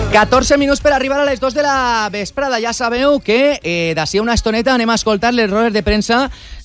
14 minuts per arribar a les 2 de la vesprada. Ja sabeu que d'ací a una estoneta anem a escoltar les rodes de premsa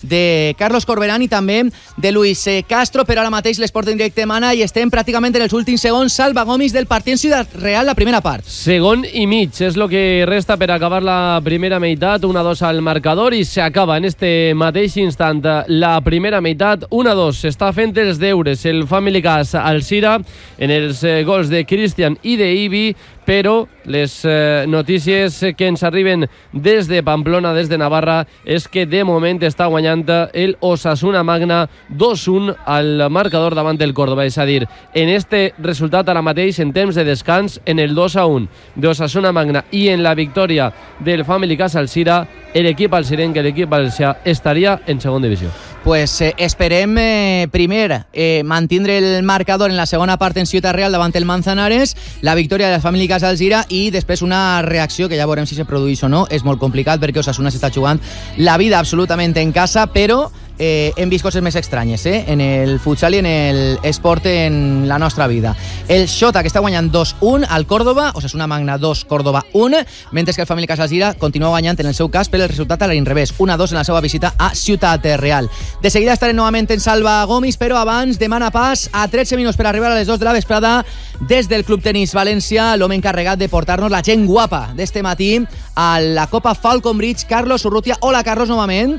de Carlos Corberán i també de Luis Castro, però ara mateix l'Esport en directe mana i estem pràcticament en els últims segons. Salva Gomis del partit en Ciudad Real, la primera part. Segon i mig és el que resta per acabar la primera meitat. 1-2 al marcador i s'acaba en este mateix instant la primera meitat. 1-2. Està fent els deures el Family Gas Alzira en els gols de Cristian i de Ibi, però les notícies que ens arriben des de Pamplona, des de Navarra, és que de moment està guanyant el Osasuna Magna 2-1 al marcador davant del Córdoba. És a dir, en este resultat ara mateix, en temps de descans, en el 2-1 de Osasuna Magna i en la victòria del Family Gas Alzira, l'equip alcirenc, l'equip valencià, estaria en segona divisió. Pues esperem primer mantindre el marcador en la segona part en Ciutat Real davant el Manzanares, la victòria de la Family Gas Alzira i després una reacció que ja veurem si se produeix o no. És molt complicat perquè Osasuna s'està jugant la vida absolutament en casa, però hem vist coses més estranyes en el futsal i en el esport en la nostra vida. El Xota, que està guanyant 2-1 al Córdoba, Osasuna Magna 2, Córdoba 1, mentre que el Family Gas Alzira continua guanyant en el seu cas per el resultat a l'inrevés, 1-2 en la seva visita a Ciutat Real. De seguida estarem novament en Salva Gomis, però abans demana pas a 13 minuts per arribar a les 2 de la vesprada des del Club Tenis València, l'home encarregat de portar-nos la gent guapa d'este matí a la Copa Falcon Bridge, Carlos Urrutia. Hola, Carlos, novament.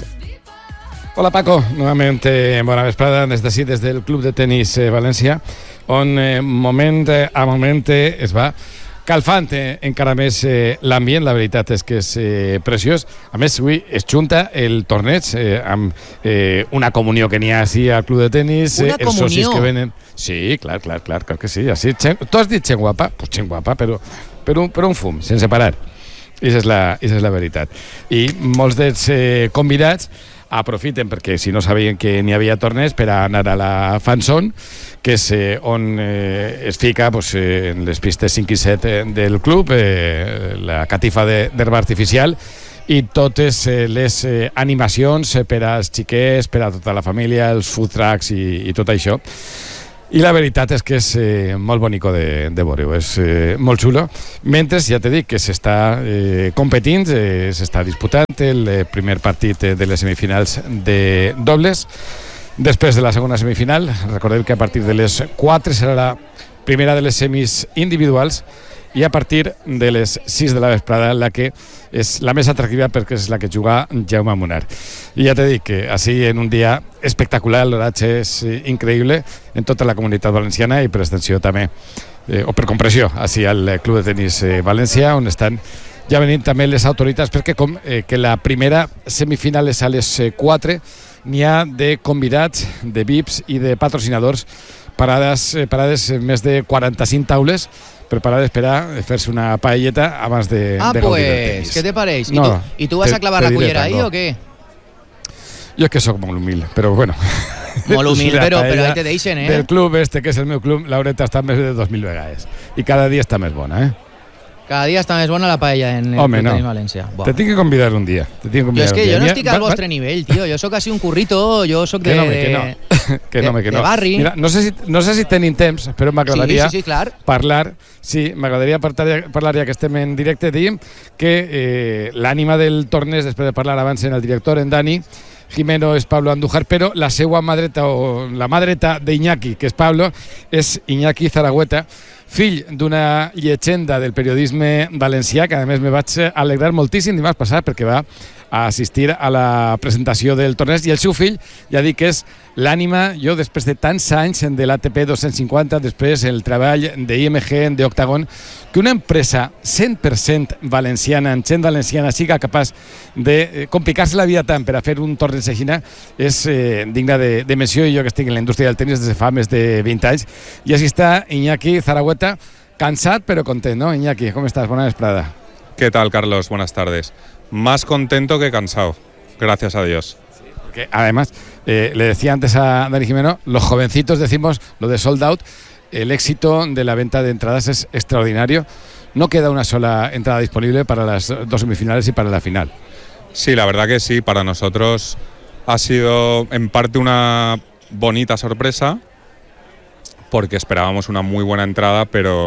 Hola Paco, nuevamente bona vesprada des d'ací, des del Club de Tenis València, on moment a moment es va calfant encara més l'ambient. La veritat és que és preciós. A més, avui es junta el torneig amb una comunió que n'hi ha així al Club de Tenis. Una comunió? Els socis que venen... Sí, clar que sí. Així, tu has dit gent guapa? Pues gent guapa, però un fum, sense parar. I aquesta és la veritat. I molts dels convidats aprofiten, perquè si no sabien que n'hi havia torneig, per a anar a la Fanzone, que és on es fica en les pistes 5 i 7 del club, la catifa d'herba artificial i totes les animacions per als xiquets, per a tota la família, els food trucks i tot això. I la veritat és que és molt bonico de veure-ho, és molt xulo. Mentre, ja t'he dit que s'està competint, s'està disputant el primer partit de les semifinals de dobles. Després de la segona semifinal, recordeu que a partir de les 4 serà la primera de les semis individuals i a partir de les 6 de la vesprada la que és la més atractiva perquè és la que juga Jaume Munar. I ja t'he dit que així en un dia espectacular, l'oratge és increïble en tota la comunitat valenciana i per extensió també, o per compressió, així al Club de Tenis València, on estan ja venint també les autoritats, perquè com que la primera semifinal és a les 4, n'hi ha de convidats, de VIPs i de patrocinadors parades més de 45 taules preparades per a fer-se una paelleta abans de gaudir del tenis. ¿Qué te pareix? No, ¿Y tú vas a clavar la cullera ahí o qué? Jo és que sóc molt humil, però bueno. Molt humil, però ahí te deixen, Del club este, que és el meu club, l'haureta està més de 2.000 vegades. I cada dia està més bona, Cada dia està més bona la paella en el Club Tenis València. Te tinc que convidar un dia. Jo és que jo no estic al vostre nivell, tio. Jo sóc així un currito, jo sóc de... Que no. De barri. Mira, no sé si tenim temps, però m'agradaria parlar. Sí, m'agradaria parlar, ja que estem en directe, diguem que l'ànima del torneig, després de parlar abans en el director, en Dani Jimeno, és Pablo Andújar, però la seva mà dreta, o la mà dreta d'Iñaki, que és Pablo, és Iñaki Zaragüeta, fill d'una llegenda del periodisme valencià, que a més me vaig alegrar moltíssim dimarts passat perquè va assistir a la presentació del torneig, i el seu fill, ja dic que és l'ànima, jo després de tants anys de l'ATP 250, després el treball d'IMG, d'Octagon, que una empresa 100% valenciana, en gent valenciana, siga capaç de complicar-se la vida tant per a fer un torneig així, és digne de menció. I jo que estic en la indústria del tenis des de fa més de 20 anys, i així està Iñaki Zaragüeta, cansat pero content, ¿no? Iñaki, ¿cómo estás? Buena vesprada. ¿Qué tal, Carlos? Buenas tardes. Más contento que cansado, gracias a Dios. Que además, le decía antes a Dani Jimeno, los jovencitos decimos lo de sold out, el éxito de la venta de entradas es extraordinario. No queda una sola entrada disponible para las dos semifinales y para la final. Sí, la verdad que sí, para nosotros ha sido en parte una bonita sorpresa, porque esperábamos una muy buena entrada, pero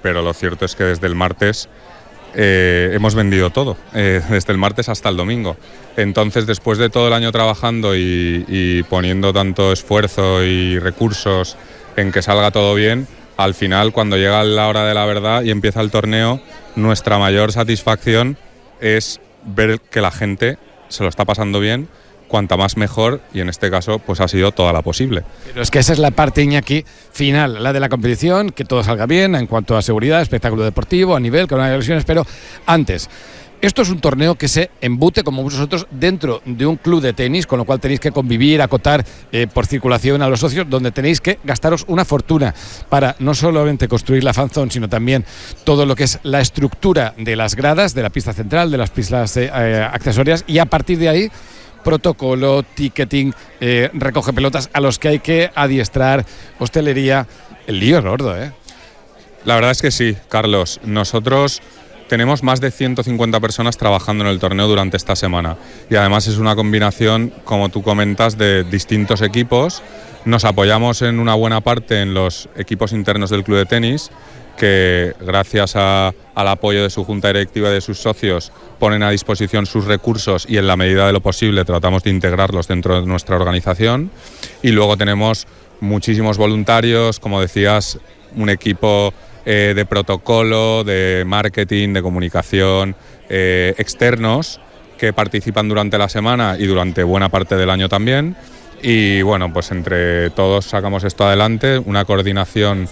pero lo cierto es que desde el martes hemos vendido todo, desde el martes hasta el domingo. Entonces, después de todo el año trabajando y poniendo tanto esfuerzo y recursos en que salga todo bien, al final, cuando llega la hora de la verdad y empieza el torneo, nuestra mayor satisfacción es ver que la gente se lo está pasando bien, cuanta más mejor, y en este caso pues ha sido toda la posible. Pero es que esa es la parte, Iñaki, final, la de la competición, que todo salga bien en cuanto a seguridad, espectáculo deportivo, a nivel, que no haya lesiones, pero antes, esto es un torneo que se embute, como vosotros, dentro de un club de tenis, con lo cual tenéis que convivir, acotar por circulación a los socios, donde tenéis que gastaros una fortuna para no solamente construir la fan zone, sino también todo lo que es la estructura de las gradas, de la pista central, de las pistas accesorias, y a partir de ahí protocolo, ticketing, recoge pelotas a los que hay que adiestrar, hostelería. El lío es gordo, ¿eh? La verdad es que sí, Carlos. Nosotros tenemos más de 150 personas trabajando en el torneo durante esta semana y además es una combinación, como tú comentas, de distintos equipos. Nos apoyamos en una buena parte en los equipos internos del club de tenis, que gracias al apoyo de su junta directiva y de sus socios ponen a disposición sus recursos y en la medida de lo posible tratamos de integrarlos dentro de nuestra organización. Y luego tenemos muchísimos voluntarios, como decías, un equipo de protocolo, de marketing, de comunicación, externos que participan durante la semana y durante buena parte del año también. Y bueno, pues entre todos sacamos esto adelante, una coordinación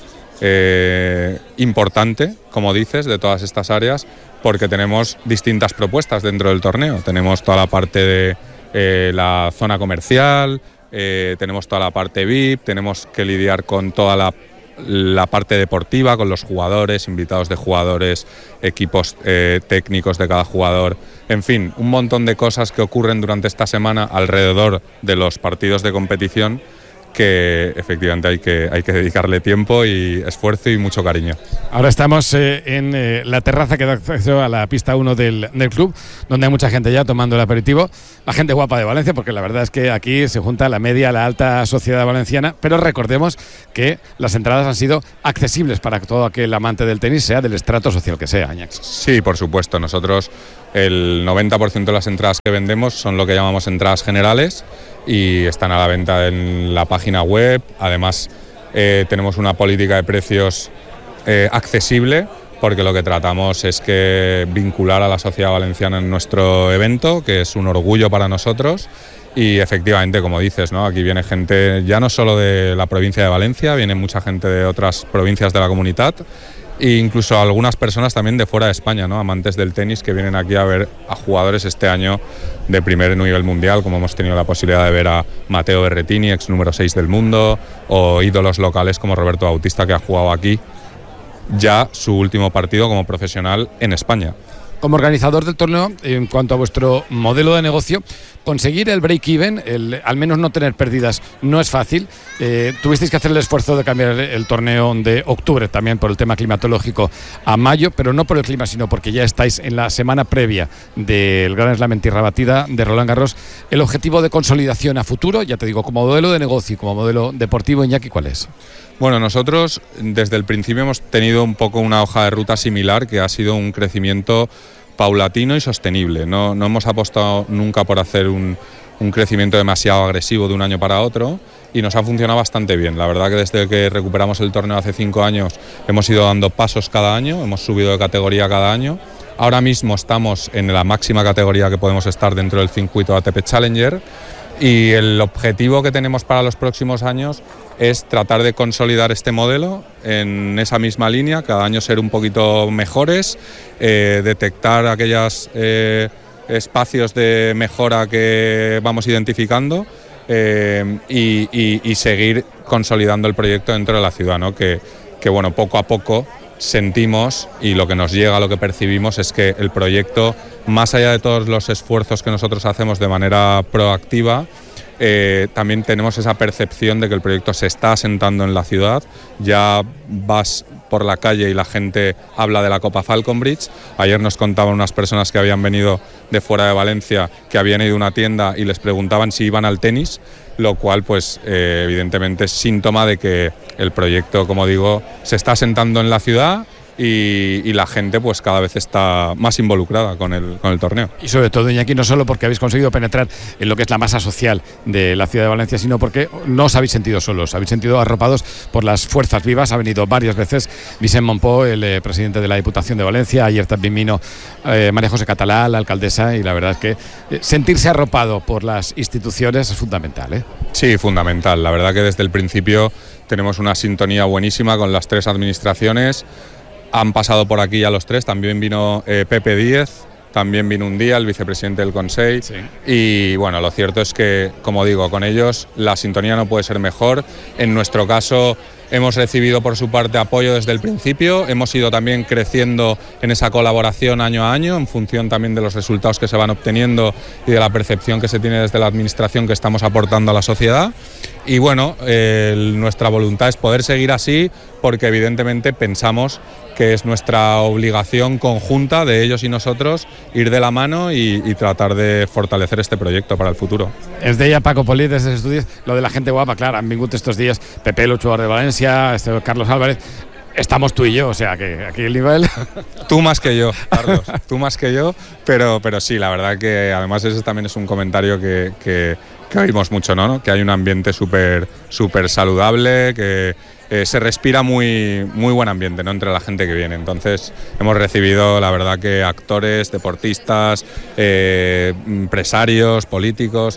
importante, como dices, de todas estas áreas, porque tenemos distintas propuestas dentro del torneo. Tenemos toda la parte de la zona comercial, tenemos toda la parte VIP, tenemos que lidiar con toda la parte deportiva, con los jugadores, invitados de jugadores, equipos técnicos de cada jugador, en fin, un montón de cosas que ocurren durante esta semana alrededor de los partidos de competición, que efectivamente hay que dedicarle tiempo y esfuerzo y mucho cariño. Ahora estamos en la terraza que da acceso a la pista 1 del club, donde hay mucha gente ya tomando el aperitivo, la gente guapa de Valencia, porque la verdad es que aquí se junta la media, la alta sociedad valenciana, pero recordemos que las entradas han sido accesibles para todo aquel amante del tenis, sea del estrato social que sea, Iñaki. Sí, por supuesto, nosotros el 90% de las entradas que vendemos son lo que llamamos entradas generales y están a la venta en la página web. Además, tenemos una política de precios accesible, porque lo que tratamos es que vincular a la sociedad valenciana en nuestro evento, que es un orgullo para nosotros. Y efectivamente, como dices, ¿no? Aquí viene gente ya no solo de la provincia de Valencia, viene mucha gente de otras provincias de la comunidad e incluso algunas personas también de fuera de España, ¿no? Amantes del tenis que vienen aquí a ver a jugadores este año de primer nivel mundial, como hemos tenido la posibilidad de ver a Matteo Berrettini, ex número 6 del mundo, o ídolos locales como Roberto Bautista, que ha jugado aquí ya su último partido como profesional en España. Como organizador del torneo, en cuanto a vuestro modelo de negocio, conseguir el break-even, al menos no tener pérdidas, no es fácil. Tuvisteis que hacer el esfuerzo de cambiar el torneo de octubre, también por el tema climatológico, a mayo, pero no por el clima, sino porque ya estáis en la semana previa del Gran Slam en tierra batida de Roland Garros. El objetivo de consolidación a futuro, ya te digo, como modelo de negocio y como modelo deportivo, Iñaki, ¿cuál es? Bueno, nosotros desde el principio hemos tenido un poco una hoja de ruta similar, que ha sido un crecimiento paulatino y sostenible. No hemos apostado nunca por hacer un crecimiento demasiado agresivo de un año para otro y nos ha funcionado bastante bien. La verdad que desde que recuperamos el torneo hace 5 años hemos ido dando pasos cada año, hemos subido de categoría cada año. Ahora mismo estamos en la máxima categoría que podemos estar dentro del circuito ATP Challenger y el objetivo que tenemos para los próximos años es tratar de consolidar este modelo en esa misma línea, cada año ser un poquito mejores, detectar aquellos espacios de mejora que vamos identificando y seguir consolidando el proyecto dentro de la ciudad, ¿no? Que bueno, poco a poco sentimos y lo que nos llega, lo que percibimos es que el proyecto, más allá de todos los esfuerzos que nosotros hacemos de manera proactiva, también tenemos esa percepción de que el proyecto se está asentando en la ciudad. Ya vas por la calle y la gente habla de la Copa Falconbridge. Ayer nos contaban unas personas que habían venido de fuera de Valencia, que habían ido a una tienda y les preguntaban si iban al tenis, lo cual pues evidentemente es síntoma de que el proyecto, como digo, se está asentando en la ciudad y la gente pues cada vez está más involucrada con el torneo. Y sobre todo, Iñaki, no solo porque habéis conseguido penetrar en lo que es la masa social de la ciudad de Valencia, sino porque no os habéis sentido solos, habéis sentido arropados por las fuerzas vivas. Ha venido varias veces Vicent Monpó, el presidente de la Diputación de Valencia, ayer también vino María José Catalá, la alcaldesa, y la verdad es que sentirse arropado por las instituciones es fundamental, ¿eh? Sí, fundamental. La verdad que desde el principio tenemos una sintonía buenísima con las tres administraciones. Han pasado por aquí ya los tres, también vino Pepe Díez, también vino un día el vicepresidente del Consell, sí. Y bueno, lo cierto es que, como digo, con ellos la sintonía no puede ser mejor. En nuestro caso hemos recibido por su parte apoyo desde el principio, hemos ido también creciendo en esa colaboración año a año, en función también de los resultados que se van obteniendo y de la percepción que se tiene desde la administración que estamos aportando a la sociedad. Y bueno, nuestra voluntad es poder seguir así, porque evidentemente pensamos que es nuestra obligación conjunta de ellos y nosotros ir de la mano y tratar de fortalecer este proyecto para el futuro. Es de ella Paco Polit, desde los estudios, lo de la gente guapa, claro, han vingut estos días Pepe, el jugador de Valencia, Carlos Álvarez. Estamos tú y yo, o sea que aquí el nivel... Tú más que yo, Carlos, tú más que yo, pero sí, la verdad que además ese también es un comentario que oímos mucho, ¿no? Que hay un ambiente súper saludable, que se respira muy buen ambiente, ¿no? Entre la gente que viene. Entonces hemos recibido, la verdad, que actores, deportistas, empresarios, políticos.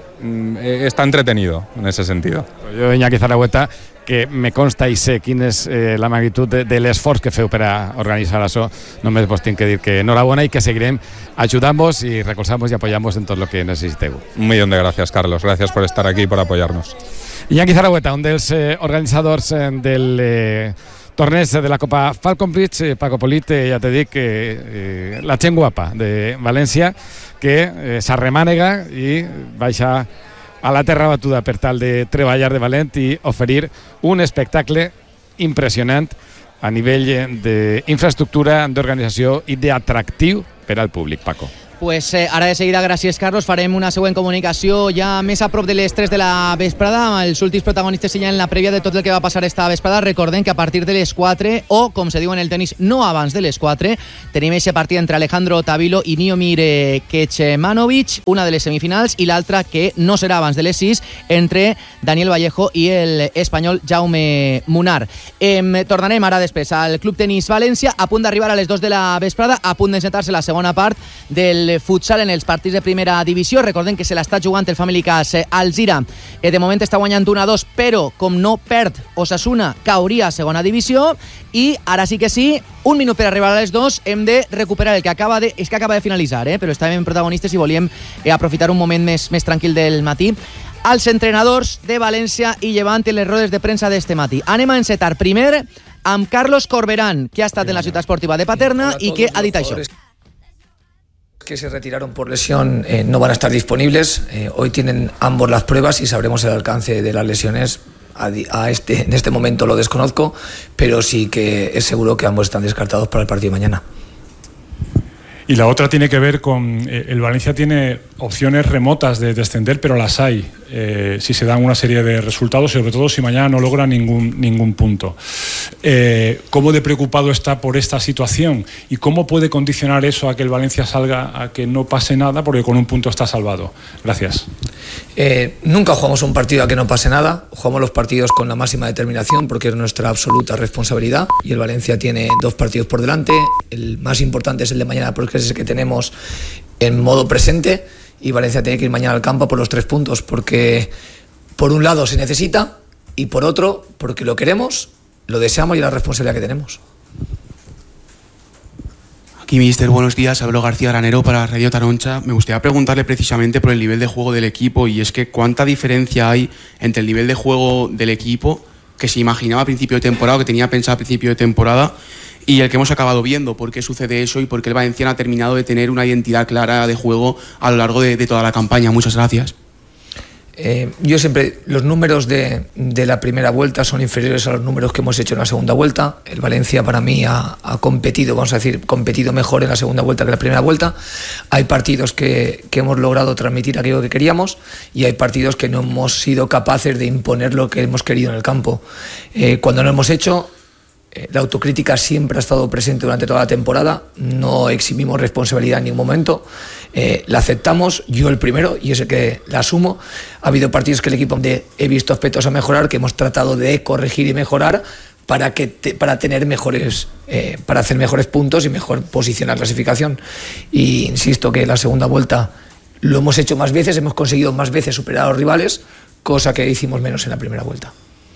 Está entretenido en ese sentido. Jo, Iñaki Zaragoza, que me consta i sé quina és la magnitud de l'esforç que feu per a organitzar això, només vos tinc que dir que enhorabona i que seguirem ajudant-vos i recolzant-vos i apoyant-vos en tot el que necessiteu. Un millón de gracias, Carlos. Gracias por estar aquí y por apoyarnos. Iñaki Zaragoza, un dels organitzadors del torneig de la Copa Falcon Bridge. Paco Polit, ja t'he dit que la gent guapa de València que s'arremànega i baixa a la terra batuda per tal de treballar de valent i oferir un espectacle impressionant a nivell d'infraestructura, d'organització i d'atractiu per al públic, Paco. Pues ara de seguida, gràcies Carlos, farem una següent comunicació ja més a prop de les 3 de la vesprada. Els últims protagonistes ja en la prèvia de tot el que va passar esta vesprada. Recordem que a partir de les 4, o com se diu en el tenis, no abans de les 4, tenim aquest partit entre Alejandro Tavilo i Miomir Kecmanovic, una de les semifinals, i l'altra que no serà abans de les 6, entre Daniel Vallejo i el espanyol Jaume Munar. Tornarem ara després al Club Tenis València, a punt d'arribar a les 2 de la vesprada, a punt d'encetar-se la segona part del futsal en els partits de primera divisió. Recordem que se l'està jugant el Family Cas Alzira. De moment està guanyant 1-2, però com no perd Osasuna, cauria a segona divisió. I ara sí que sí, un minut per arribar a les 2, hem de recuperar el que acaba de finalitzar, però estàvem protagonistes i volíem aprofitar un moment més tranquil del matí. Els entrenadors de València i Llevant en les rodes de premsa d'este matí. Anem a encetar primer amb Carlos Corberán, que ha estat en la ciutat esportiva de Paterna i que ha dit això. Que se retiraron por lesión no van a estar disponibles. Hoy tienen ambos las pruebas y sabremos el alcance de las lesiones. En este momento lo desconozco, pero sí que es seguro que ambos están descartados para el partido de mañana. Y la otra tiene que ver con el Valencia tiene opciones remotas de descender, pero las hay si se dan una serie de resultados, sobre todo si mañana no logra ningún punto. ¿Cómo de preocupado está por esta situación y cómo puede condicionar eso a que el Valencia salga, a que no pase nada, porque con un punto está salvado? Gracias. Nunca jugamos un partido a que no pase nada, jugamos los partidos con la máxima determinación porque es nuestra absoluta responsabilidad y el Valencia tiene 2 partidos por delante. El más importante es el de mañana porque es el que tenemos en modo presente y Valencia tiene que ir mañana al campo por los 3 puntos porque por un lado se necesita y por otro porque lo queremos, lo deseamos y es la responsabilidad que tenemos. Aquí, mister, buenos días. Hablo García Granero para Radio Taroncha. Me gustaría preguntarle precisamente por el nivel de juego del equipo y es que cuánta diferencia hay entre el nivel de juego del equipo que se imaginaba a principio de temporada, que tenía pensado a principio de temporada, y el que hemos acabado viendo. ¿Por qué sucede eso y por qué el Valenciano ha terminado de tener una identidad clara de juego a lo largo de toda la campaña? Muchas gracias. Yo siempre, los números de la primera vuelta son inferiores a los números que hemos hecho en la segunda vuelta. El Valencia para mí ha competido, vamos a decir, competido mejor en la segunda vuelta que en la primera vuelta. Hay partidos que hemos logrado transmitir aquello que queríamos y hay partidos que no hemos sido capaces de imponer lo que hemos querido en el campo. Cuando lo hemos hecho, La autocrítica siempre ha estado presente durante toda la temporada, no eximimos responsabilidad en ningún momento, la aceptamos, yo el primero, y ese que la asumo. Ha habido partidos que el equipo donde he visto aspectos a mejorar, que hemos tratado de corregir y mejorar para tener mejores, para hacer mejores puntos y mejor posición en la clasificación. Y insisto que la segunda vuelta lo hemos hecho más veces, hemos conseguido más veces superar a los rivales, cosa que hicimos menos en la primera vuelta.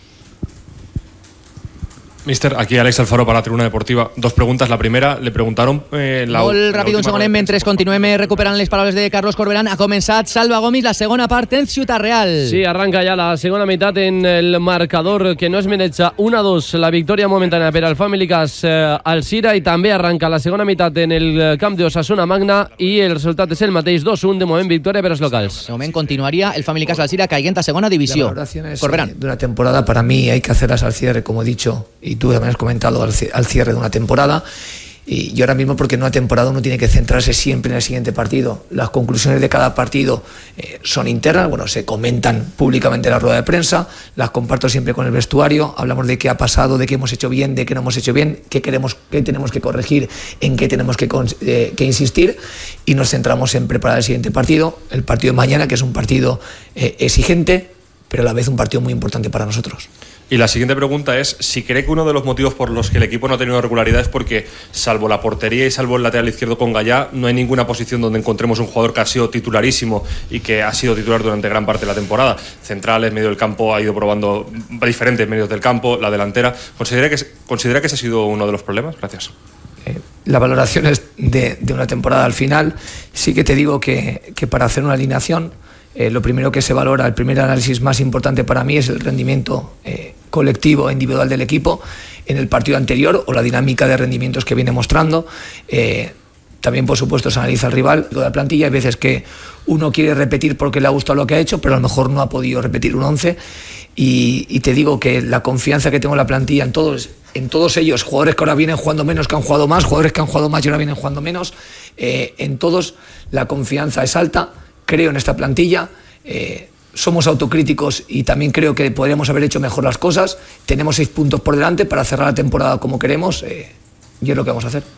Mister, aquí Alex Alfaro para la Tribuna Deportiva. Dos preguntas. La primera, le preguntaron... Molt ràpid, un segonet, mentre continuem recuperant les paraules de Carlos Corberán. Ha començat Salva Gomis la segona part en Ciutat Real. Sí, arranca ja la segona meitat en el marcador que no es meneja 1-2, la victòria momentània per al Family Cas Alzira, i també arranca la segona meitat en el camp d'Osasuna Magna i el resultat és el mateix, 2-1, de moment victòria per als locals. De moment continuaria el Family Cas Alzira caient a segona divisió. La valoración es, Corberán. de una temporada, para mí hay que hacerlas al cierre, como he dicho, y tú también has comentado, al cierre de una temporada. Y ahora mismo, porque en una temporada uno tiene que centrarse siempre en el siguiente partido. Las conclusiones de cada partido son internas, bueno, se comentan públicamente en la rueda de prensa, las comparto siempre con el vestuario, hablamos de qué ha pasado, de qué hemos hecho bien, de qué no hemos hecho bien, qué tenemos que corregir, en qué tenemos que insistir, y nos centramos en preparar el siguiente partido, el partido de mañana, que es un partido exigente, pero a la vez un partido muy importante para nosotros. Y la siguiente pregunta es si cree que uno de los motivos por los que el equipo no ha tenido regularidad es porque, salvo la portería y salvo el lateral izquierdo con Gallá, no hay ninguna posición donde encontremos un jugador que ha sido titularísimo y que ha sido titular durante gran parte de la temporada. Centrales, medio del campo, ha ido probando diferentes medios del campo, la delantera. ¿Considera que ese ha sido uno de los problemas? Gracias. La valoración es de una temporada al final. Sí que te digo que para hacer una alineación, lo primero que se valora, el primer análisis más importante para mí es el rendimiento colectivo e individual del equipo en el partido anterior o la dinámica de rendimientos que viene mostrando. También, por supuesto, se analiza el rival, toda la plantilla. Hay veces que uno quiere repetir porque le ha gustado lo que ha hecho, pero a lo mejor no ha podido repetir un 11. Y te digo que la confianza que tengo en la plantilla, en todos ellos, jugadores que ahora vienen jugando menos, que han jugado más, jugadores que han jugado más y ahora vienen jugando menos, en todos la confianza es alta. Creo en esta plantilla, somos autocríticos y también creo que podríamos haber hecho mejor las cosas. Tenemos 6 puntos por delante para cerrar la temporada como queremos, y es lo que vamos a hacer.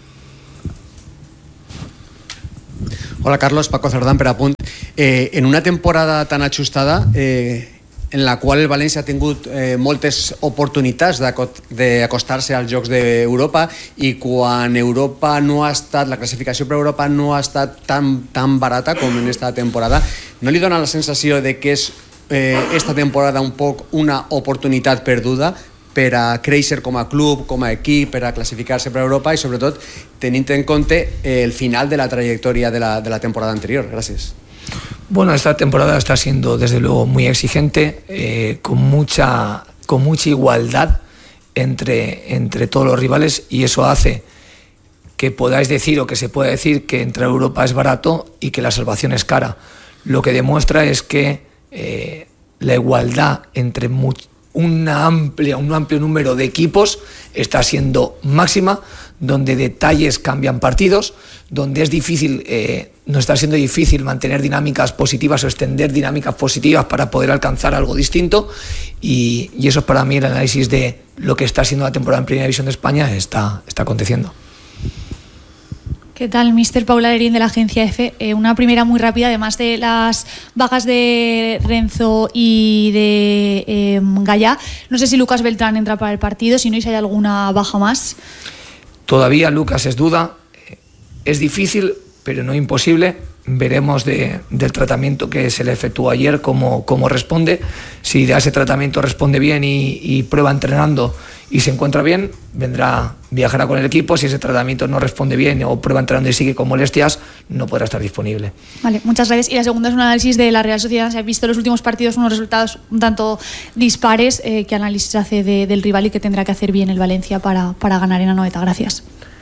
Hola Carlos, Paco Cerdán per Apunt. En una temporada tan ajustada, en la qual el València ha tingut moltes oportunitats d'acostar-se als Jocs d'Europa, i quan Europa no ha estat, la classificació per Europa no ha estat tan barata com en esta temporada, no li dona la sensació de que és esta temporada un poc una oportunitat perduda per a créixer com a club, com a equip, per a classificar-se per Europa i sobretot tenint en compte el final de la trajectòria de la temporada anterior? Gràcies. Bueno, esta temporada está siendo desde luego muy exigente, con mucha igualdad entre todos los rivales, y eso hace que podáis decir, o que se pueda decir, que entrar a Europa es barato y que la salvación es cara. Lo que demuestra es que la igualdad entre un amplio número de equipos está siendo máxima, donde detalles cambian partidos, donde es difícil, nos está siendo difícil mantener dinámicas positivas o extender dinámicas positivas para poder alcanzar algo distinto, y eso es para mí el análisis de lo que está siendo la temporada en Primera División de España está aconteciendo. ¿Qué tal, Mister? Paula Lerín, de la agencia EFE. Una primera muy rápida, además de las bajas de Renzo y de Gallá. No sé si Lucas Beltrán entra para el partido, si no, y si hay alguna baja más. Todavía Lucas es duda, es difícil, pero no imposible. Veremos del tratamiento que se le efectuó ayer cómo responde. Si de ese tratamiento responde bien y prueba entrenando y se encuentra bien, viajará con el equipo. Si ese tratamiento no responde bien o prueba entrenando y sigue con molestias, no podrá estar disponible. Vale, muchas gracias. Y la segunda es un análisis de la Real Sociedad. Se han visto en los últimos partidos unos resultados un tanto dispares. ¿Qué análisis hace del rival y qué tendrá que hacer bien el Valencia para ganar en Anoeta? Gracias.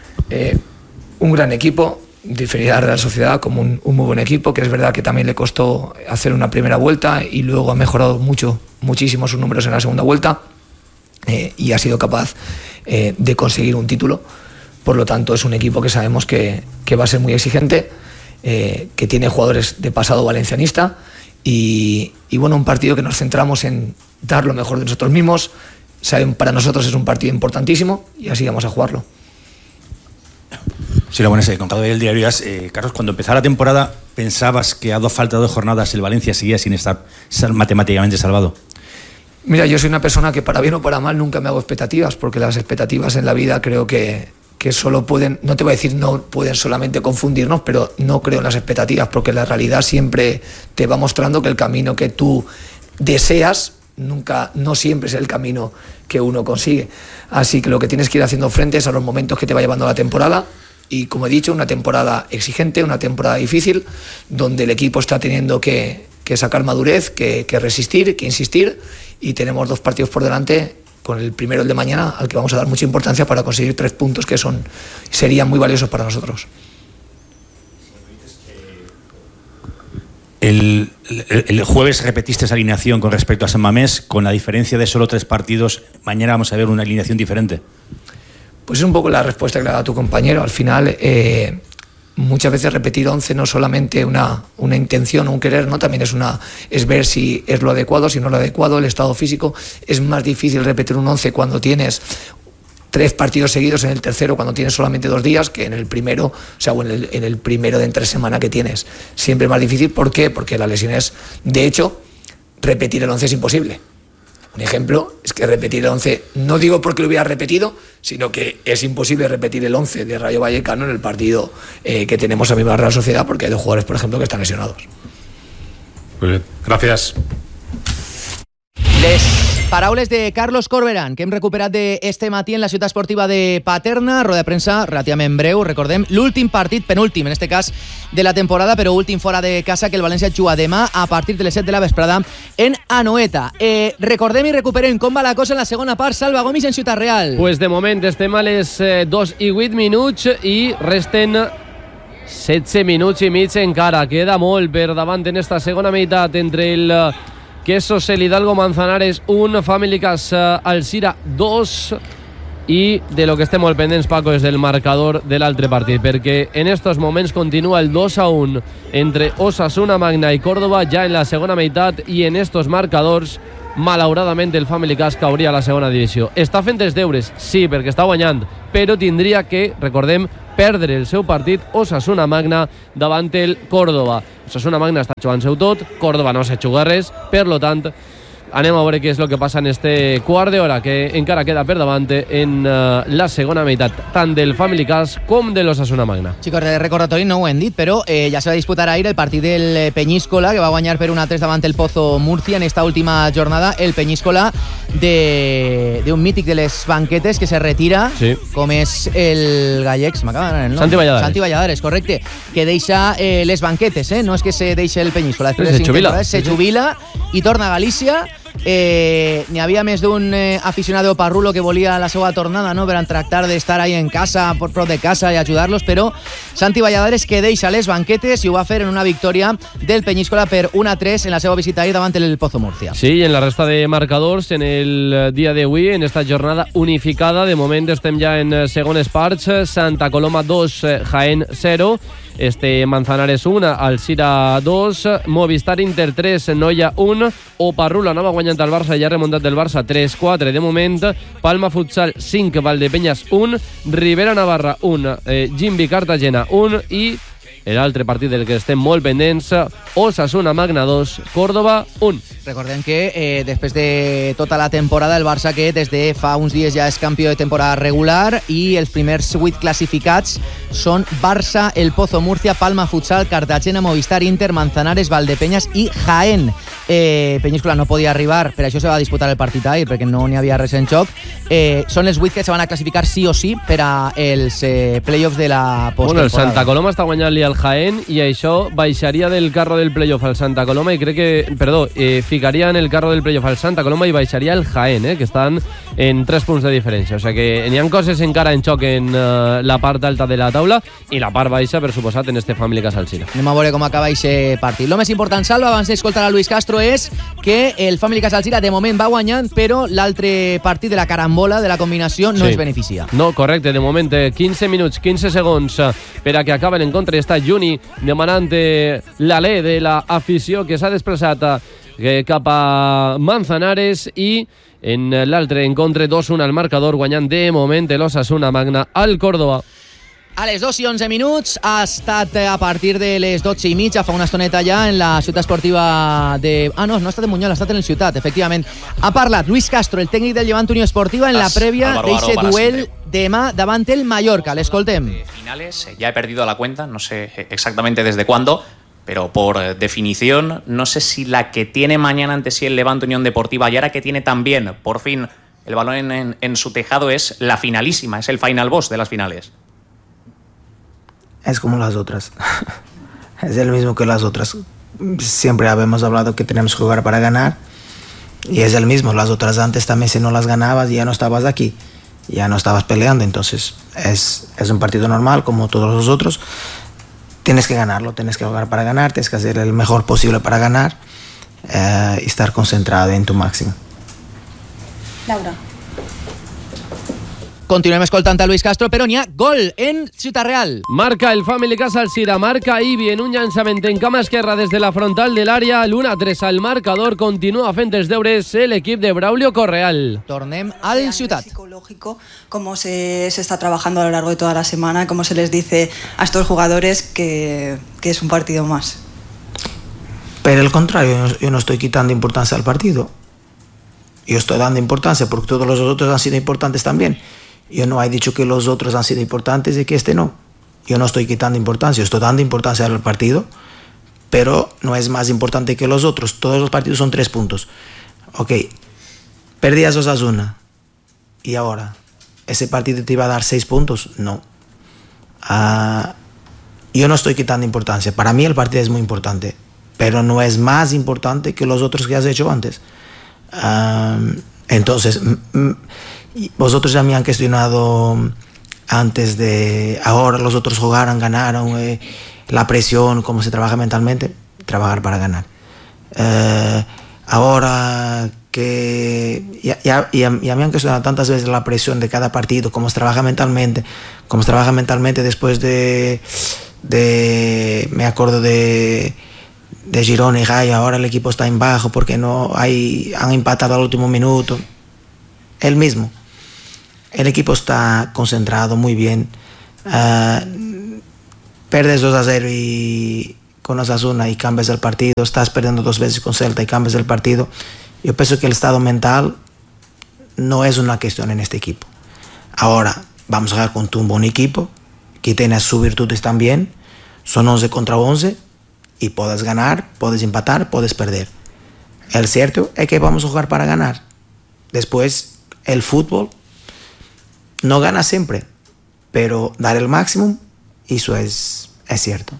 Un gran equipo, diferir a la Real Sociedad como un muy buen equipo, que es verdad que también le costó hacer una primera vuelta y luego ha mejorado muchísimo sus números en la segunda vuelta, y ha sido capaz de conseguir un título. Por lo tanto, es un equipo que sabemos que va a ser muy exigente, que tiene jugadores de pasado valencianista, y bueno, un partido que nos centramos en dar lo mejor de nosotros mismos, para nosotros es un partido importantísimo y así vamos a jugarlo. Sí, lo bueno es, contado el diario AS, Carlos, cuando empezaba la temporada, ¿pensabas que a falta de 2 jornadas el Valencia seguía sin estar matemáticamente salvado? Mira, yo soy una persona que para bien o para mal nunca me hago expectativas, porque las expectativas en la vida creo que solo pueden, no te voy a decir no pueden solamente confundirnos, pero no creo en las expectativas, porque la realidad siempre te va mostrando que el camino que tú deseas no siempre es el camino que uno consigue. Así que lo que tienes que ir haciendo frente es a los momentos que te va llevando la temporada. Y como he dicho, una temporada exigente, una temporada difícil, donde el equipo está teniendo que sacar madurez, que resistir, que insistir, y tenemos 2 partidos por delante, con el primero, el de mañana, al que vamos a dar mucha importancia para conseguir 3 puntos que serían muy valiosos para nosotros. El jueves repetiste esa alineación con respecto a San Mamés, con la diferencia de solo 3 partidos. Mañana vamos a ver una alineación diferente. Pues es un poco la respuesta que le da a tu compañero. Al final, muchas veces repetir 11 no es solamente una intención, un querer, ¿no? También es ver si es lo adecuado, si no es lo adecuado, el estado físico. Es más difícil repetir un 11 cuando tienes 3 partidos seguidos, en el tercero cuando tienes solamente 2 días, que en el primero, o en el primero de entre semana que tienes. Siempre es más difícil. ¿Por qué? Porque la lesión es, de hecho, repetir el 11 es imposible. Un ejemplo es que repetir el 11, no digo porque lo hubiera repetido, sino que es imposible repetir el 11 de Rayo Vallecano en el partido que tenemos a misma la Real Sociedad, porque hay 2 jugadores, por ejemplo, que están lesionados. Muy bien, gracias. Les paraules de Carlos Corberán, que hem recuperat d'este matí en la ciutat esportiva de Paterna, roda de premsa relativament breu, recordem, l'últim partit, penúltim en este cas de la temporada, però últim fora de casa, que el València juga demà a partir de les 7 de la vesprada en Anoeta. Recordem i recuperem com va la cosa en la segona part. Salva Gomis en Ciutat Real. Pues de moment estem a les 2:08 minuts i resten 16 minuts i mig encara. Queda molt per davant en esta segona meitat entre el Quesos, el Hidalgo Manzanares 1, Family Cas Alzira 2, i de lo que estem molt pendents, Paco, és del marcador de l'altre partit, perquè en estos moments continua el 2-1 entre Osasuna Magna i Córdoba ja en la segona meitat, i en estos marcadors malauradament el Family Cas cauria a la segona divisió. Està fent els deures, sí, perquè està guanyant, però tindria que, recordem, perdre el seu partit Osasuna Magna davant el Córdoba. Osasuna Magna està jugant-se-ho tot, Córdoba no s'ha jugat res, per lo tant anem a veure què és el que passa en este quart d'hora que encara queda per davant en la segona meitat, tant del Family Cas com de l'Osasuna Magna. Xicos, de recordatori no ho hem dit, però ja se va disputar ahir el partit del Peñíscola, que va guanyar per 1-3 davant el Pozo Murcia en esta última jornada. El Peñíscola d'un mític de les banquetes que se retira, sí, com és el gallec, se m'acaba d'anar el nom. Santi Valladares. Santi Valladares, correcte, que deixa les banquetes, no és que se deixa el Peñíscola, se jubila i torna a Galícia. N'hi havia més d'un aficionado parrulo que volia la seva tornada, no?, per tractar d'estar ahí en casa, por prop de casa i ajudar-los, però Santi Valladares que deixa les banquetes i ho va fer en una victòria del Peñíscola per 1-3 en la seva visita ahir davant el Pozo Murcia. Sí, i en la resta de marcadors en el dia d'avui, en esta jornada unificada, de moment estem ja en segones parts. Santa Coloma 2, Jaén 0, Manzanares 1, Alzira 2, Movistar Inter 3, Noia 1, Oparrulo anava guanyant el Barça i ha remuntat del Barça 3-4 de moment. Palma Futsal 5, Valdepeñas 1, Rivera Navarra 1, Gimbi Cartagena 1 i l'altre partit del que estem molt pendents, Osasuna Magna 2, Córdoba 1. Recordem que després de tota la temporada el Barça, que des de fa uns dies ja és campió de temporada regular, i els primers 8 classificats són Barça, el Pozo Murcia, Palma Futsal, Cartagena, Movistar Inter, Manzanares, Valdepeñas i Jaén. Peñíscola no podia arribar, per això se va disputar el partit ahir, perquè no n'hi havia res en joc. Són els 8 que se van a classificar sí o sí per als playoffs de la posttemporada. Bueno, el Santa Coloma està guanyant-li al Jaén i això baixaria del carro del playoff al Santa Coloma i crec que, ficaria en el carro del playoff al Santa Coloma i baixaria el Jaén, que estan en 3 punts de diferència. O sigui que n'hi ha coses encara en xoc en la part alta de la taula i la part baixa, per suposat, en este Family Cas Alzira. Anem a veure com acaba aquest partit. Lo més important, Salva, abans d'escoltar a Luis Castro, és que el Family Cas Alzira de moment va guanyant, però l'altre partit de la carambola, de la combinació, no es beneficia. No, correcte, de moment 15 minuts, 15 segons per a que acaben en contra. Està Juni demanant l'alè de l'afició que s'ha desplaçat cap a Manzanares i en l'altre encontre, 2-1 al marcador, guanyant de moment l'Osasuna Magna al Córdoba. A les 2:11 ha estat a partir de les 12:30, fa una estoneta ja, en la ciutat esportiva de... no ha estat en Buñol, ha estat en el Ciutat, efectivament. Ha parlat Luis Castro, el tècnic del Llevant Unió Esportiva, en la prèvia d'eixe duel demà davant el Mallorca. L'escoltem. Finales, ya he perdido la cuenta, no sé exactamente desde cuándo, pero por definición, no sé si la que tiene mañana ante sí el Levante Unión Deportiva y ahora que tiene también, por fin, el balón en su tejado es la finalísima, es el final boss de las finales. Es como las otras. Es el mismo que las otras. Siempre habíamos hablado que tenemos que jugar para ganar. Y es el mismo. Las otras antes también, si no las ganabas, ya no estabas aquí. Ya no estabas peleando. Entonces es un partido normal como todos los otros. Tienes que ganarlo. Tienes que jugar para ganar. Tienes que hacer el mejor posible para ganar. Y estar concentrado en tu máximo. Laura. Continuem escoltant a Luis Castro, però n'hi ha gol en Ciutat Real. Marca el Family Casa Alzira, marca Ibi en un llançament en cama esquerra des de la frontal de l'àrea, l'1-3 al marcador, continua fent els deures l'equip de Braulio Correal. Tornem al Ciutat. Psicológico, cómo se está trabajando a lo largo de toda la semana, cómo se les dice a estos jugadores que es un partido más. Pero al contrario, yo no estoy quitando importancia al partido. Yo estoy dando importancia porque todos los otros han sido importantes también. Yo no he dicho que los otros han sido importantes y que este no. Yo no estoy quitando importancia, yo estoy dando importancia al partido, pero no es más importante que los otros. Todos los partidos son 3 puntos. Ok, perdías Osasuna y ahora, ¿ese partido te iba a dar 6 puntos? No. Yo no estoy quitando importancia. Para mí el partido es muy importante, pero no es más importante que los otros que has hecho antes. Entonces... Vosotros ya me han cuestionado antes de ahora los otros jugaron, ganaron, la presión, cómo se trabaja mentalmente, trabajar para ganar. Ahora que ya me han cuestionado tantas veces la presión de cada partido, cómo se trabaja mentalmente después de me acuerdo de Girona y Gaia, ahora el equipo está en bajo porque han empatado al último minuto. El mismo. El equipo está concentrado muy bien. Perdes 2-0 y con Osasuna y cambias el partido. Estás perdiendo 2 veces con Celta y cambias el partido. Yo pienso que el estado mental no es una cuestión en este equipo. Ahora, vamos a jugar con un buen equipo que tiene sus virtudes también. Son 11 contra 11 y puedes ganar, puedes empatar, puedes perder. El cierto es que vamos a jugar para ganar. Después, el fútbol no gana siempre, pero dar el máximo, eso es cierto.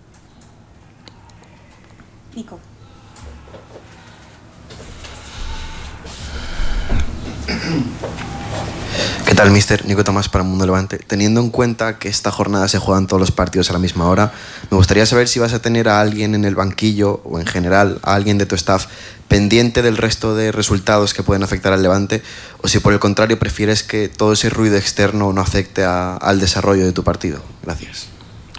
Nico. ¿Qué tal, mister? Nico Tomás para Mundo Levante. Teniendo en cuenta que esta jornada se juegan todos los partidos a la misma hora, me gustaría saber si vas a tener a alguien en el banquillo o en general a alguien de tu staff pendiente del resto de resultados que pueden afectar al Levante, o si por el contrario prefieres que todo ese ruido externo no afecte al desarrollo de tu partido. Gracias.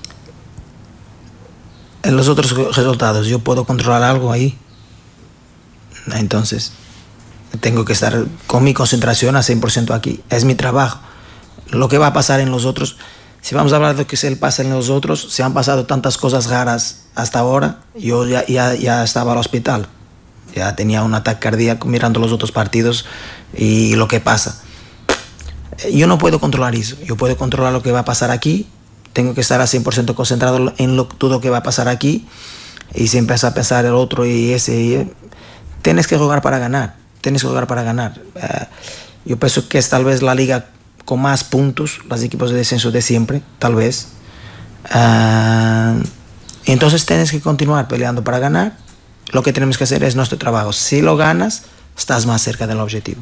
En los otros resultados, ¿yo puedo controlar algo ahí? Entonces, tengo que estar con mi concentración a 100% aquí. Es mi trabajo. Lo que va a pasar en los otros, si vamos a hablar de lo que se pasa en los otros, se han pasado tantas cosas raras hasta ahora. Yo ya estaba al hospital. Ya tenía un ataque cardíaco mirando los otros partidos y lo que pasa. Yo no puedo controlar eso. Yo puedo controlar lo que va a pasar aquí. Tengo que estar a 100% concentrado en todo lo que va a pasar aquí. Y si empieza a pensar el otro y ese... Tienes que jugar para ganar. Tienes que jugar para ganar. Yo pienso que es tal vez la liga con más puntos, los equipos de descenso de siempre, tal vez. Entonces tienes que continuar peleando para ganar. Lo que tenemos que hacer es nuestro trabajo. Si lo ganas, estás más cerca del objetivo.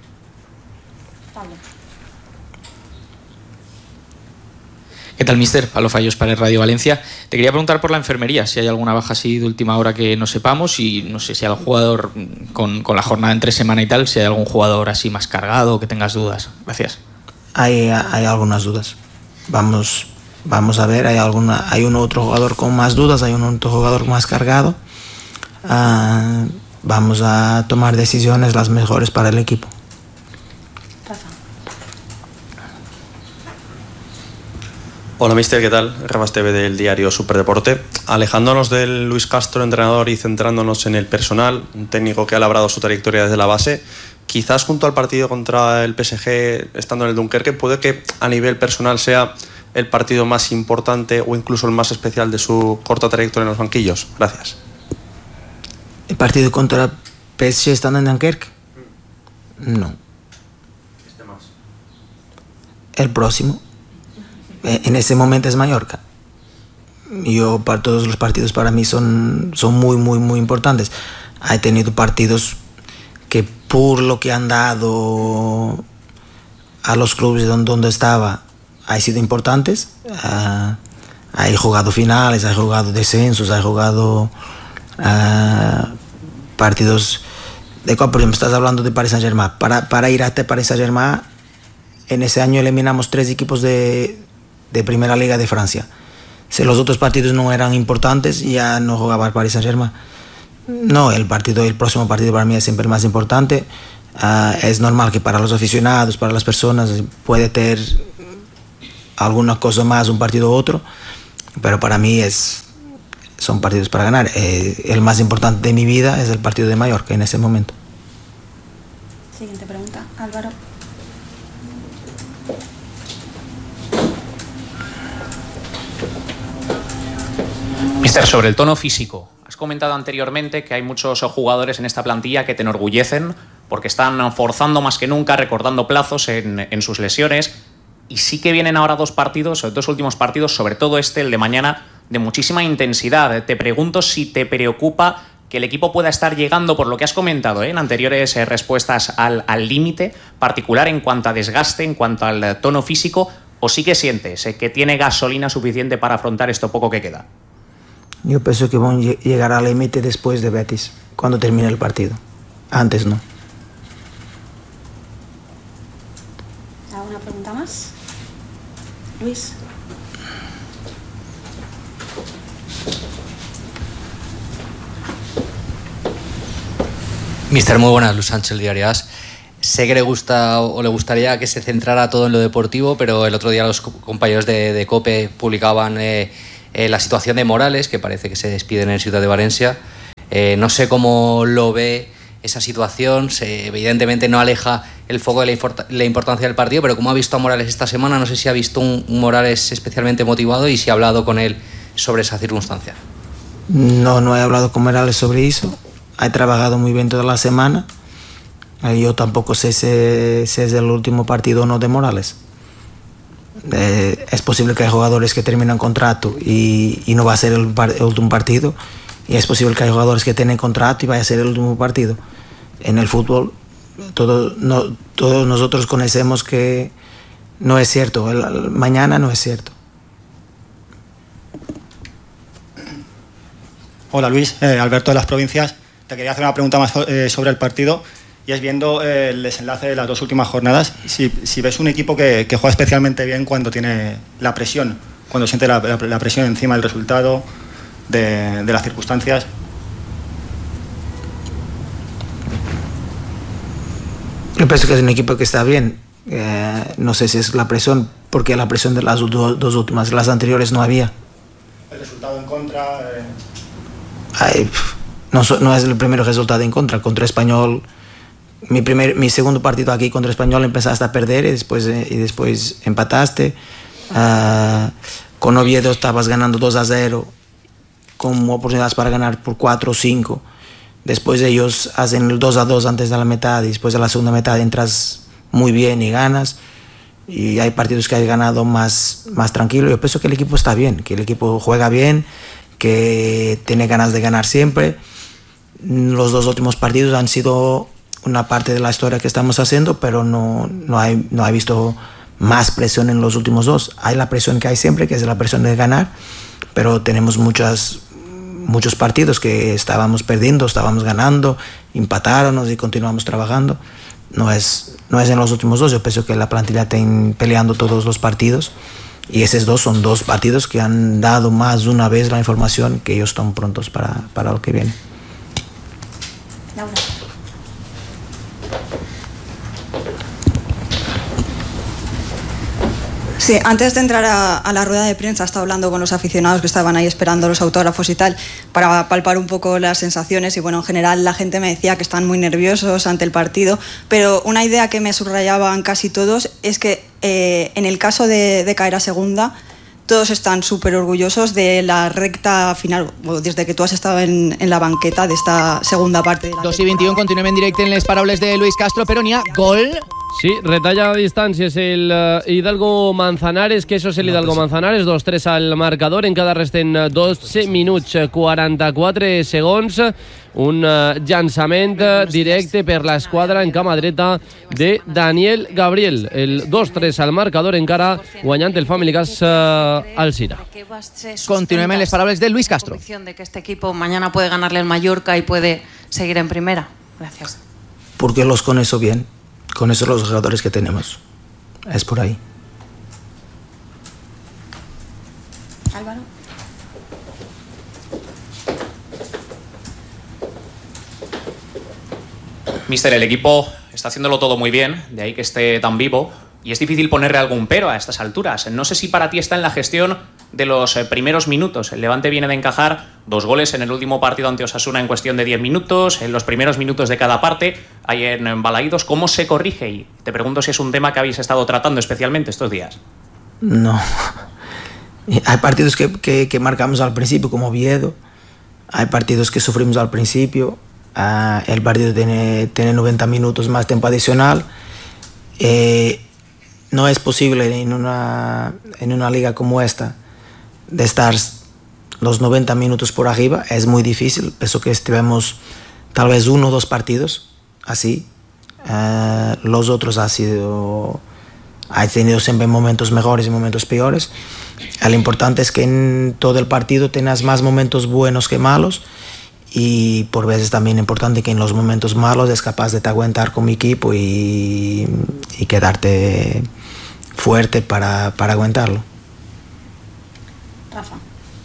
¿Qué tal, mister? Pablo Fallos para Radio Valencia. Te quería preguntar por la enfermería, si hay alguna baja así de última hora que no sepamos, y no sé si hay algún jugador con la jornada entre semana y tal, si hay algún jugador así más cargado, que tengas dudas. Gracias. Hay algunas dudas. Vamos a ver, hay un otro jugador con más dudas, hay un otro jugador más cargado. Vamos a tomar decisiones las mejores para el equipo. Hola, mister, ¿qué tal? Rabas TV del diario Superdeporte. Alejándonos del Luis Castro, entrenador, y centrándonos en el personal, un técnico que ha labrado su trayectoria desde la base, quizás junto al partido contra el PSG, estando en el Dunkerque, puede que a nivel personal sea el partido más importante o incluso el más especial de su corta trayectoria en los banquillos. Gracias. ¿El partido contra PSG estando en Dunkerque? No. El próximo. En ese momento es Mallorca. Para todos los partidos para mí son muy, muy, muy importantes. He tenido partidos que por lo que han dado a los clubes donde estaba, han sido importantes. He jugado finales, he jugado descensos, he jugado partidos de Copa. Por ejemplo, estás hablando de Paris Saint-Germain. Para ir hasta Paris Saint-Germain, en ese año eliminamos 3 equipos de Primera Liga de Francia. Si los otros partidos no eran importantes, ya no jugaba el Paris Saint-Germain. No, el próximo partido para mí es siempre el más importante. Es normal que para los aficionados, para las personas, puede tener alguna cosa más, un partido u otro, pero para mí son partidos para ganar. El más importante de mi vida es el partido de Mallorca en ese momento. Siguiente pregunta, Álvaro. Mister, sobre el tono físico, has comentado anteriormente que hay muchos jugadores en esta plantilla que te enorgullecen porque están forzando más que nunca, recordando plazos en sus lesiones, y sí que vienen ahora 2 últimos partidos, sobre todo el de mañana, de muchísima intensidad. Te pregunto si te preocupa que el equipo pueda estar llegando, por lo que has comentado en anteriores respuestas, al límite particular en cuanto a desgaste, en cuanto al tono físico, o sí que sientes que tiene gasolina suficiente para afrontar esto poco que queda. Yo pienso que van a llegar al límite después de Betis, cuando termine el partido. Antes no. ¿Alguna pregunta más? Luis. Mister, muy buenas, Luis Sánchez, Diario AS. Sé que le gusta o le gustaría que se centrara todo en lo deportivo, pero el otro día los compañeros de COPE publicaban la situación de Morales, que parece que se despiden en Ciudad de Valencia. No sé cómo lo ve esa situación. Evidentemente no aleja el foco de la importancia del partido, pero como ha visto a Morales esta semana, no sé si ha visto un Morales especialmente motivado y si ha hablado con él sobre esa circunstancia. No he hablado con Morales sobre eso. He trabajado muy bien toda la semana. Yo tampoco sé si es el último partido o no de Morales. Es posible que hay jugadores que terminan contrato y no va a ser el último partido, y es posible que hay jugadores que tienen contrato y vaya a ser el último partido. En el fútbol todos nosotros conocemos que no es cierto, mañana no es cierto. Hola Luis, Alberto de las Provincias. Te quería hacer una pregunta más sobre el partido. Y es viendo el desenlace de las 2 últimas jornadas, si ves un equipo que juega especialmente bien cuando tiene la presión, cuando siente la presión encima del resultado, de las circunstancias. Yo pienso que es un equipo que está bien. No sé si es la presión, porque la presión de las 2 últimas, las anteriores no había. El resultado en contra... No es el primer resultado en contra. Contra Español... Mi segundo partido aquí contra Español empezaste a perder y después empataste. Con Oviedo estabas ganando 2-0 con oportunidades para ganar por 4 o 5. Después ellos hacen el 2-2 antes de la mitad y después de la segunda mitad entras muy bien y ganas. Y hay partidos que hay ganado más tranquilo. Yo pienso que el equipo está bien, que el equipo juega bien, que tiene ganas de ganar siempre. Los 2 últimos partidos han sido una parte de la historia que estamos haciendo, pero no he visto más presión en los últimos 2. Hay la presión que hay siempre, que es la presión de ganar, pero tenemos muchos partidos que estábamos perdiendo, estábamos ganando, empatáronos y continuamos trabajando. No es en los últimos 2. Yo pienso que la plantilla está peleando todos los partidos, y esos 2 son 2 partidos que han dado más de una vez la información que ellos están prontos para lo que viene. Laura. Sí, antes de entrar a la rueda de prensa, estaba hablando con los aficionados que estaban ahí esperando los autógrafos y tal, para palpar un poco las sensaciones, y bueno, en general la gente me decía que están muy nerviosos ante el partido, pero una idea que me subrayaban casi todos es que en el caso de caer a segunda, todos están súper orgullosos de la recta final, desde que tú has estado en la banqueta de esta segunda parte. 2:21, continuem en directe en les paraules de Luis Castro, però n'hi ha gol. Sí, retalla a distàncies el Hidalgo Manzanares, que això és el Hidalgo Manzanares, 2-3 al marcador, encara resten 12 minuts 44 segons, un llançament directe per l'esquadra en cama dreta de Daniel Gabriel, el 2-3 al marcador, encara guanyant el Family Gas Alzira. Continuem en les paraules de Luis Castro. De que este equipo mañana puede ganarle al Mallorca y puede seguir en primera. Gracias. Porque los conozco bien. Con esos los jugadores que tenemos. Es por ahí. Álvaro. Mister, el equipo está haciéndolo todo muy bien, de ahí que esté tan vivo, y es difícil ponerle algún pero a estas alturas. No sé si para ti está en la gestión de los primeros minutos. El Levante viene de encajar 2 goles en el último partido ante Osasuna en cuestión de 10 minutos, en los primeros minutos de cada parte, hay en Balaídos. ¿Cómo se corrige? Y te pregunto si es un tema que habéis estado tratando especialmente estos días. No. Hay partidos que marcamos al principio, como Oviedo. Hay partidos que sufrimos al principio. El partido tiene 90 minutos más tiempo adicional. No es posible en una liga como esta de estar los 90 minutos por arriba. Es muy difícil. Eso que estuvimos tal vez 1 o 2 partidos así. Los otros ha tenido siempre momentos mejores y momentos peores. Lo importante es que en todo el partido tengas más momentos buenos que malos, y por veces también importante que en los momentos malos es capaz de te aguantar con mi equipo y quedarte fuerte para aguantarlo. Rafa.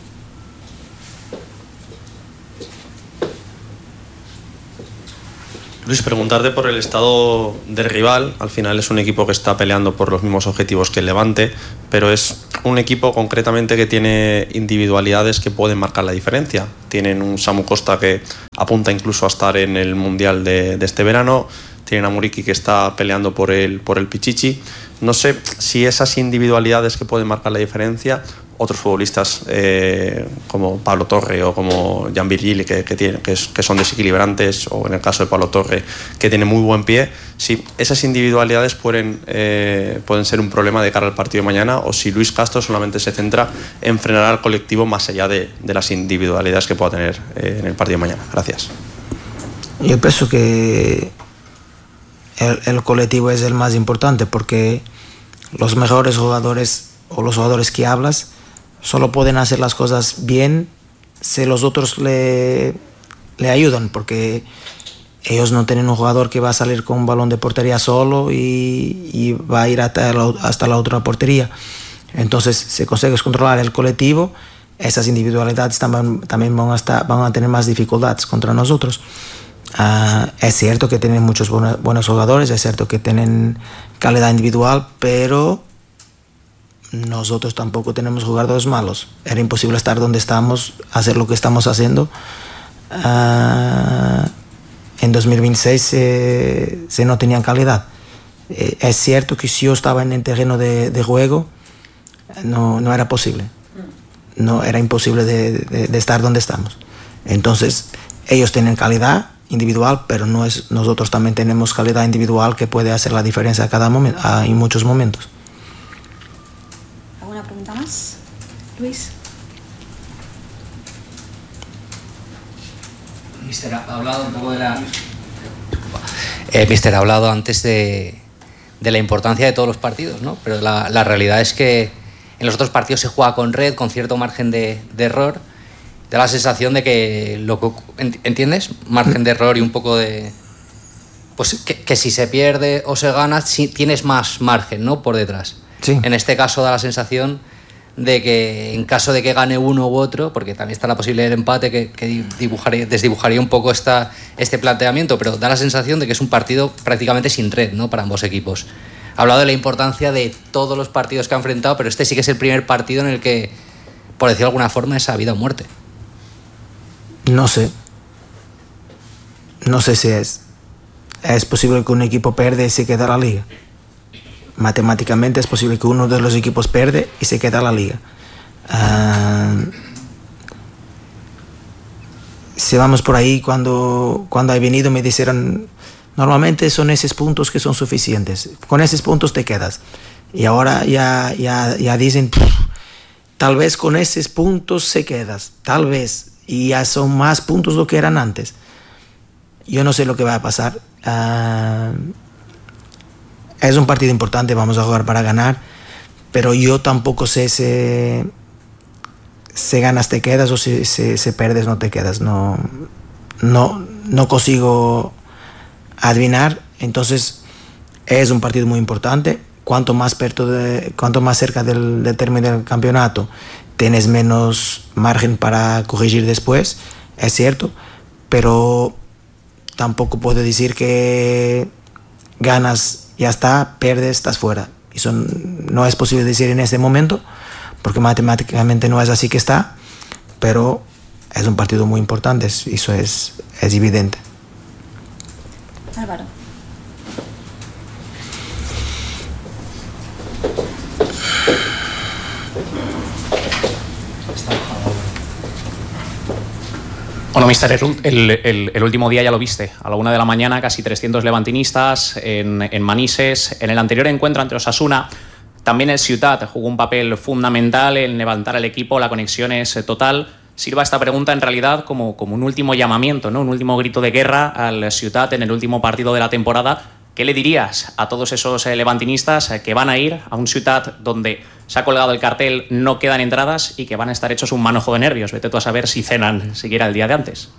Luis, preguntarte por el estado del rival. Al final es un equipo que está peleando por los mismos objetivos que el Levante, pero es un equipo concretamente que tiene individualidades que pueden marcar la diferencia. Tienen un Samu Costa que apunta incluso a estar en el Mundial de este verano. Tienen a Muriqui que está peleando por el Pichichi. No sé si esas individualidades que pueden marcar la diferencia, otros futbolistas como Pablo Torre o como Jan Virgili que son desequilibrantes, o en el caso de Pablo Torre que tiene muy buen pie, si esas individualidades pueden ser un problema de cara al partido de mañana, o si Luis Castro solamente se centra en frenar al colectivo más allá de las individualidades que pueda tener en el partido de mañana. Gracias. Yo pienso que el colectivo es el más importante, porque los mejores jugadores o los jugadores que hablas solo pueden hacer las cosas bien si los otros le ayudan, porque ellos no tienen un jugador que va a salir con un balón de portería solo y va a ir hasta la otra portería. Entonces, si consigues controlar el colectivo, esas individualidades también van a tener más dificultades contra nosotros. Es cierto que tienen muchos buenos jugadores, es cierto que tienen calidad individual, pero nosotros tampoco tenemos jugadores malos. Era imposible estar donde estamos, hacer lo que estamos haciendo. En 2026 se no tenían calidad. Es cierto que si yo estaba en el terreno de juego, no era posible. No era imposible de estar donde estamos. Entonces, ellos tienen calidad individual, pero nosotros también tenemos calidad individual que puede hacer la diferencia en muchos momentos. ¿Alguna pregunta más? Luis. Mister, ha hablado un poco de la... Mister, ha hablado antes de la importancia de todos los partidos, ¿no? Pero la realidad es que en los otros partidos se juega con red, con cierto margen de error. Da la sensación de que ¿entiendes? Margen de error y un poco de... Pues que si se pierde o se gana, tienes más margen, ¿no? Por detrás. Sí. En este caso da la sensación de que en caso de que gane uno u otro, porque también está la posibilidad del empate que desdibujaría un poco este planteamiento, pero da la sensación de que es un partido prácticamente sin red, ¿no? Para ambos equipos. Ha hablado de la importancia de todos los partidos que ha enfrentado, pero este sí que es el primer partido en el que, por decirlo de alguna forma, es a vida o muerte. No sé. No sé si es. Es posible que un equipo pierde y se queda la liga. Matemáticamente es posible que uno de los equipos pierde y se queda la liga. Si vamos por ahí, cuando he venido me dijeron, normalmente son esos puntos que son suficientes. Con esos puntos te quedas. Y ahora ya dicen, tal vez con esos puntos se quedas. Tal vez. Y ya son más puntos de lo que eran antes. Yo no sé lo que va a pasar. Es un partido importante, vamos a jugar para ganar, pero yo tampoco sé si ganas te quedas o si pierdes no te quedas. No consigo adivinar. Entonces es un partido muy importante. Cuanto más cerca del término del campeonato tienes menos margen para corregir después, es cierto, pero tampoco puedo decir que ganas, ya está, pierdes, estás fuera. Eso no es posible decir en este momento, porque matemáticamente no es así que está, pero es un partido muy importante, eso es evidente. Álvaro. Bueno, mister, el último día ya lo viste. A la 1 de la mañana, casi 300 levantinistas en Manises. En el anterior encuentro ante Osasuna, también el Ciutat jugó un papel fundamental en levantar al equipo. La conexión es total. Sirva esta pregunta en realidad como un último llamamiento, ¿no? Un último grito de guerra al Ciutat en el último partido de la temporada. ¿Qué le dirías a todos esos levantinistas que van a ir a un Ciutat donde se ha colgado el cartel, no quedan entradas y que van a estar hechos un manojo de nervios? Vete tú a saber si cenan siquiera el día de antes.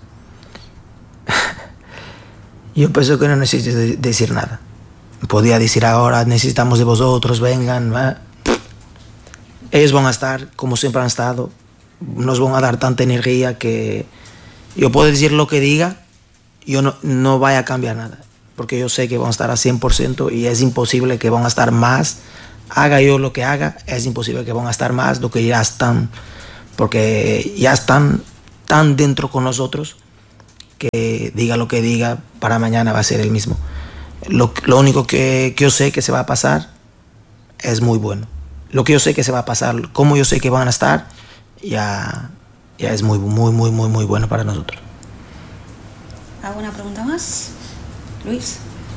Yo pienso que no necesito decir nada. Podía decir ahora, necesitamos de vosotros, vengan. Ellos van a estar como siempre han estado. Nos van a dar tanta energía que yo puedo decir lo que diga, yo no vaya a cambiar nada. Porque yo sé que van a estar a 100% y es imposible que van a estar más. Haga yo lo que haga, es imposible que van a estar más de lo que ya están. Porque ya están tan dentro con nosotros que diga lo que diga, para mañana va a ser el mismo. Lo único que yo sé que se va a pasar es muy bueno. Lo que yo sé que se va a pasar, como yo sé que van a estar, ya es muy bueno para nosotros. ¿Alguna pregunta más? Luis.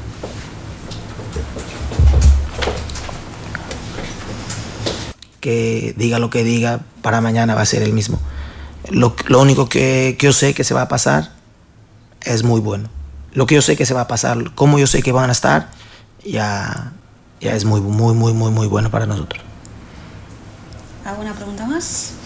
Que diga lo que diga, para mañana va a ser el mismo. Lo único que yo sé que se va a pasar es muy bueno. Lo que yo sé que se va a pasar, como yo sé que van a estar, ya es muy bueno para nosotros. ¿Alguna pregunta más?